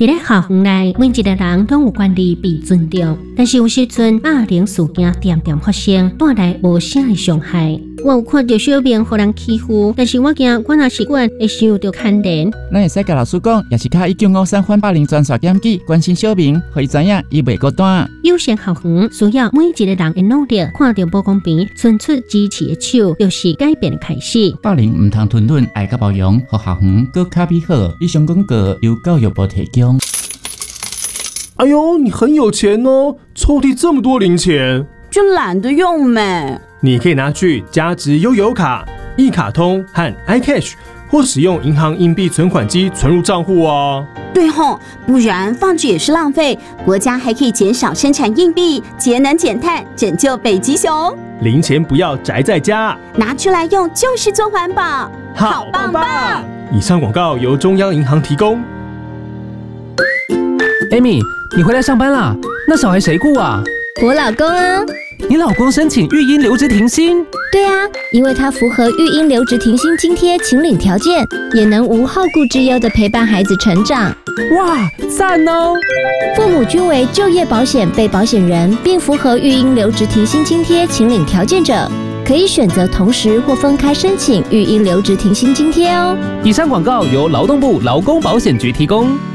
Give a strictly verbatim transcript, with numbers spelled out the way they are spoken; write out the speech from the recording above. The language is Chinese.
伫咧校园内，每一个人都有权利被尊重，但是有时阵霸凌事件点点发生，带来无声的伤害。我有看到小明互人欺负，但是我惊我若是管会受到牵连。 咱会使甲老师讲，也是卡一九五三反霸凌专线检举，关心小明，互伊知影伊袂孤单。 友善校园需要每一个人的努力，看到不公平，伸出支持的手，就是改变的开始。 霸凌唔通吞忍，爱甲包容，互校园更加美好。以上广告由教育部提供。 哎呦，你很有钱哦，抽屉这么多零钱， 就懒得用没。 你可以拿去加值悠游卡、一卡通和 iCash， 或使用银行硬币存款机存入账户哦。 对吼，不然放置也是浪费。国家还可以减少生产硬币，节能减碳，拯救北极熊。 零钱不要宅在家， 拿出来用就是做环保，好棒棒！ 以上广告由中央银行提供。 Amy， 你回来上班啦？那小孩谁顾啊？ 我老公啊。 你老公申请育婴留职停薪？ 对啊，因为他符合育婴留职停薪津贴请领条件，也能无后顾之忧地陪伴孩子成长。 哇，赞哦！ 父母均为就业保险被保险人，并符合育婴留职停薪津贴请领条件者，可以选择同时或分开申请育婴留职停薪津贴哦。 以上广告由劳动部劳工保险局提供。